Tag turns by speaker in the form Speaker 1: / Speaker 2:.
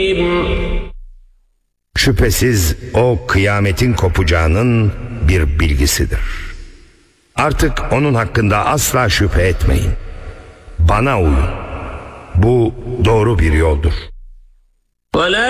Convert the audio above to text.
Speaker 1: Şüphesiz o kıyametin kopacağının bir bilgisidir. Artık onun hakkında asla şüphe etmeyin. Bana uyun. Bu doğru bir yoldur.